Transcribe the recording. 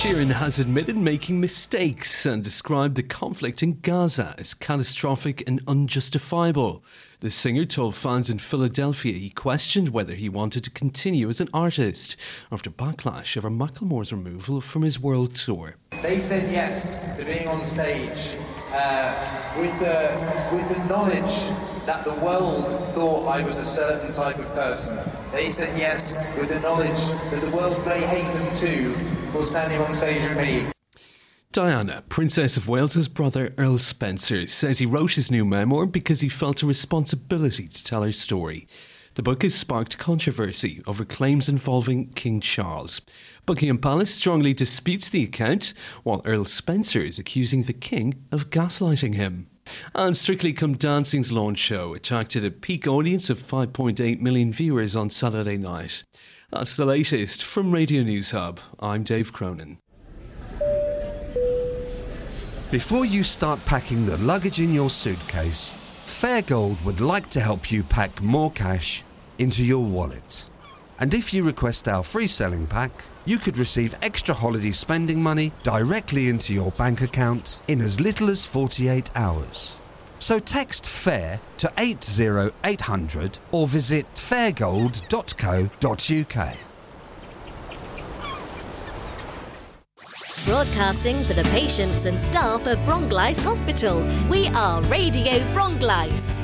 Sheeran has admitted making mistakes and described the conflict in Gaza as catastrophic and unjustifiable. The singer told fans in Philadelphia he questioned whether he wanted to continue as an artist after backlash over Macklemore's removal from his world tour. They said yes to being on stage with the knowledge that the world thought I was a certain type of person. They said yes with the knowledge that the world may hate them too for standing on stage with me. Diana, Princess of Wales's brother Earl Spencer, says he wrote his new memoir because he felt a responsibility to tell her story. The book has sparked controversy over claims involving King Charles. Buckingham Palace strongly disputes the account, while Earl Spencer is accusing the King of gaslighting him. And Strictly Come Dancing's launch show attracted a peak audience of 5.8 million viewers on Saturday night. That's the latest from Radio News Hub. I'm Dave Cronin. Before you start packing the luggage in your suitcase, Fairgold would like to help you pack more cash into your wallet. And if you request our free selling pack, you could receive extra holiday spending money directly into your bank account in as little as 48 hours. So text FAIR to 80800 or visit fairgold.co.uk. Broadcasting for the patients and staff of Bronglice Hospital. We are Radio Bronglice.